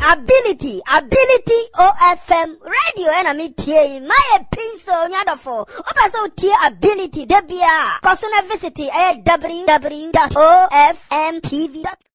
ability OFM radio and me tie my pencil nyadofo obaso tie ability debia kosona visit www.ofmtv.com